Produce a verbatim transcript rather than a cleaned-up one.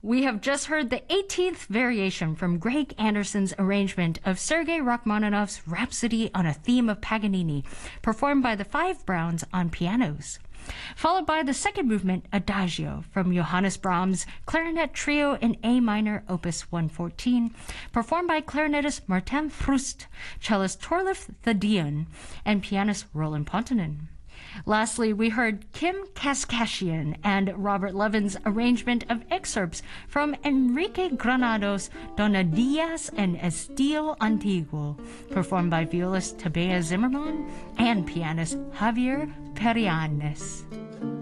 We have just heard the eighteenth variation from Greg Anderson's arrangement of Sergei Rachmaninoff's Rhapsody on a Theme of Paganini, performed by the Five Browns on pianos. Followed by the second movement, Adagio, from Johannes Brahms' Clarinet Trio in A minor, opus one fourteen, performed by clarinetist Martin Frust, cellist Torleif Thedéen, and pianist Roland Pontonen. Lastly, we heard Kim Kaskashian and Robert Levin's arrangement of excerpts from Enrique Granados' Donadillas and Estilo Antiguo, performed by violist Tabea Zimmermann and pianist Javier Perianes.